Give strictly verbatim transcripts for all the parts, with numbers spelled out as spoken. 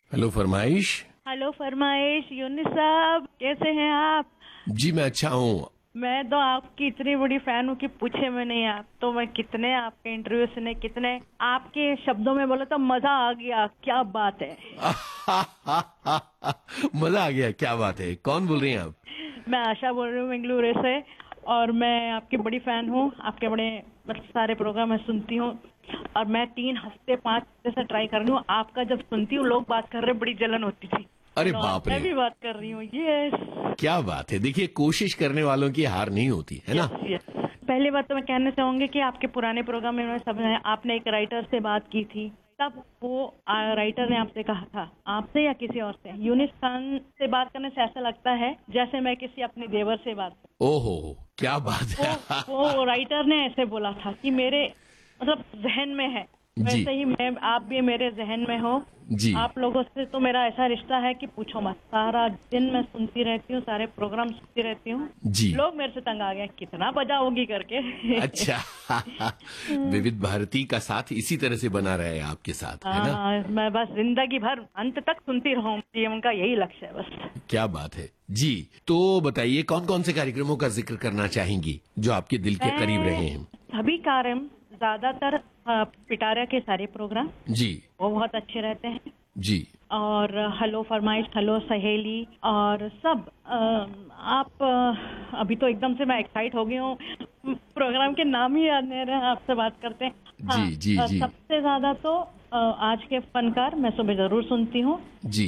Hello फरमाइश। Hello फरमाइश, यूनिस साहब कैसे हैं आप? जी मैं अच्छा हूँ। मैं तो आपकी इतनी बड़ी फैन हूँ कि पूछे में नहीं। आप तो मैं कितने आपके इंटरव्यू सुने, कितने आपके शब्दों में बोला तो मजा आ गया। क्या बात है। मजा आ गया, क्या बात है। कौन बोल रही हैं आप? मैं आशा बोल रही हूँ बेंगलुरु से, और मैं आपकी बड़ी फैन हूँ। आपके बड़े मतलब सारे प्रोग्राम मैं सुनती हूँ, और मैं तीन हफ्ते पाँच हफ्ते से ट्राई कर रही हूँ। आपका जब सुनती हूँ लोग बात कर रहे, बड़ी जलन होती थी। अरे तो बाप रे, मैं भी बात कर रही हूँ। यस, क्या बात है। देखिए, कोशिश करने वालों की हार नहीं होती है ना। Yes, yes. पहली बात तो मैं कहना चाहूंगी कि आपके पुराने प्रोग्राम में सब आपने एक राइटर से बात की थी, तब वो राइटर ने आपसे कहा था, आपसे या किसी और से, यूनिस खान से बात करने से ऐसा लगता है जैसे मैं किसी अपने देवर से बात कर। ओहो, क्या बात है। वो, वो राइटर ने ऐसे बोला था कि मेरे मतलब जहन में है, जी वैसे ही मैं, आप भी मेरे जहन में हो। जी। आप लोगों से तो मेरा ऐसा रिश्ता है कि पूछो मत। सारा दिन मैं सुनती रहती हूँ, सारे प्रोग्राम सुनती रहती हूँ। जी। लोग मेरे से तंग आ गए, कितना बजाओगी करके। अच्छा। विविध भारती का साथ इसी तरह से बना रहे आपके साथ, है ना। हाँ, मैं बस जिंदगी भर अंत तक सुनती रहूं, ये उनका यही लक्ष्य है बस। क्या बात है जी। तो बताइए, कौन कौन से कार्यक्रमों का जिक्र करना चाहेंगी जो आपके दिल के करीब रहे हैं? सभी कार्यक्रम, ज्यादातर अ, पिटारा के सारे प्रोग्राम जी वो बहुत अच्छे रहते हैं। जी। और हेलो फरमाइश, हेलो सहेली, और सब अ, आप अ, अभी तो एकदम से मैं एक्साइट हो गई हूँ, प्रोग्राम के नाम ही याद नहीं रहे, आपसे बात करते हैं। हाँ, जी जी अ, जी सबसे ज्यादा तो अ, आज के फनकार मैं सुबह जरूर सुनती हूँ। जी।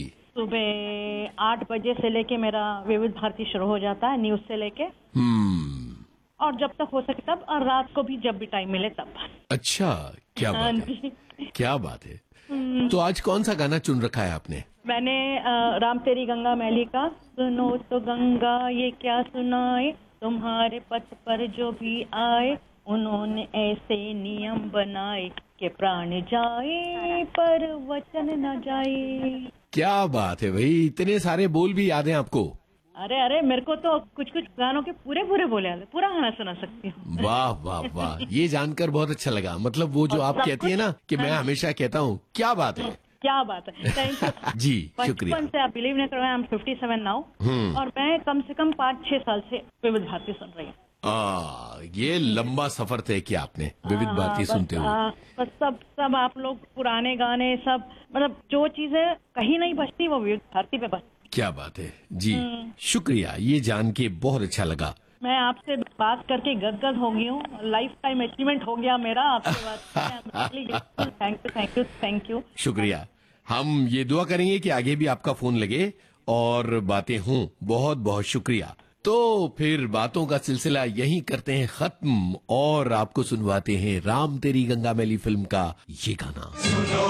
सुबह आठ बजे से लेके मेरा विविध भारती शुरू हो जाता है, न्यूज से लेके, हम्म। और जब तक हो सके तब, और रात को भी जब भी टाइम मिले तब। अच्छा, क्या हाँ बात है, जी। क्या बात है। तो आज कौन सा गाना चुन रखा है आपने? मैंने अ, राम तेरी गंगा मैली का, सुनो तो गंगा ये क्या सुनाए, तुम्हारे पथ पर जो भी आए, उन्होंने ऐसे नियम बनाए कि प्राण जाए पर वचन न जाए। क्या बात है भाई, इतने सारे बोल भी याद हैं आपको? अरे अरे, मेरे को तो कुछ कुछ गानों के पूरे पूरे बोले आते, पूरा गाना सुना सकती हूँ। वाह वाह वाह, ये जानकर बहुत अच्छा लगा। मतलब वो जो और आप सब कहती है ना कि मैं हमेशा कहता हूँ, क्या बात है। क्या बात है, थैंक यू। जी शुक्रिया। बचपन से, आप बिलीव नहीं करोगे, I am fifty seven now, और मैं कम से कम पाँच छह साल से विविध भारती सुन रही हूँ। आ, ये लंबा सफर तय किया आपने विविध हाँ, भारती बस, सुनते हुए। हाँ, बस सब सब आप लोग पुराने गाने सब, मतलब जो चीजें कहीं नहीं बचती वो विविध भारती पे बस। क्या बात है जी, शुक्रिया, ये जान के बहुत अच्छा लगा। मैं आपसे बात करके गदगद हो गई हूँ, लाइफ टाइम अचीवमेंट हो गया मेरा आपसे बात। Thank you, thank you, thank you. शुक्रिया। हम ये दुआ करेंगे कि आगे भी आपका फोन लगे और बातें हों। बहुत बहुत शुक्रिया। तो फिर बातों का सिलसिला यहीं करते हैं खत्म, और आपको सुनवाते हैं राम तेरी गंगा मैली फिल्म का ये गाना।